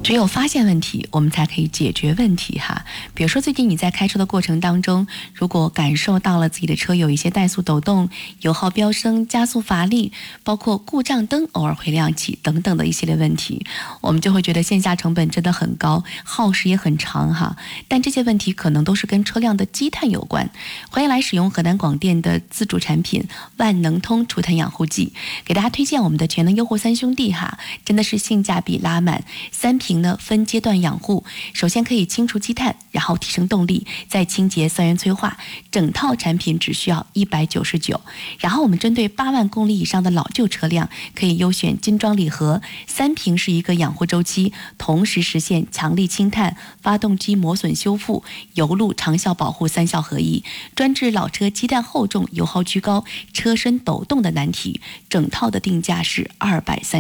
只有发现问题，我们才可以解决问题哈。比如说，最近你在开车的过程当中，如果感受到了自己的车有一些怠速抖动、油耗飙升、加速乏力，包括故障灯偶尔会亮起等等的一系列问题，我们就会觉得线下成本真的很高，耗时也很长哈。但这些问题可能都是跟车辆的积碳有关。欢迎来使用河南广电的自主产品万能通除碳养护剂，给大家推荐我们的全能优护三兄弟哈，真的是性价比拉满，3瓶呢分阶段养护，首先可以清除积碳，然后提升动力，再清洁三元催化，整套产品只需要199。然后我们针对8万公里以上的老旧车辆，可以优选精装礼盒，3瓶是一个养护周期，同时实现强力清碳、发动机磨损修复、油路长效保护3效合一，专治老车积碳厚重、油耗居高、车身抖动的难题。整套的定价是230。